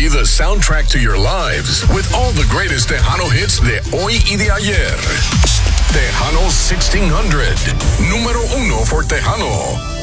Be the soundtrack to your lives with all the greatest Tejano hits de hoy y de ayer. Tejano 1600, número 1 for Tejano.